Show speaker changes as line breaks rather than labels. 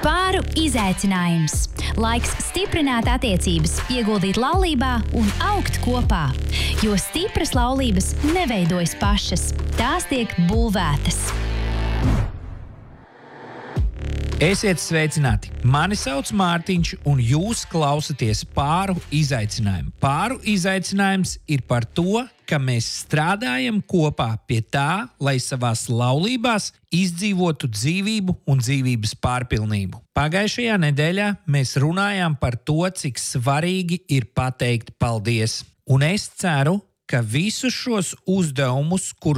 Pāru izaicinājums. Laiks stiprināt attiecības, ieguldīt laulībā un augt kopā. Jo stipras laulības neveidojas pašas, tās tiek būvētas.
Esiet sveicināti! Mani sauc Mārtiņš, un jūs klausaties Pāru izaicinājumu. Pāru izaicinājums ir par to, ka mēs strādājam kopā pie tā, lai savās laulībās izdzīvotu dzīvību un dzīvības pārpilnību. Pagājušajā nedēļā mēs runājām par to, cik svarīgi ir pateikt paldies. Un es ceru, ka visus šos uzdevumus, kurus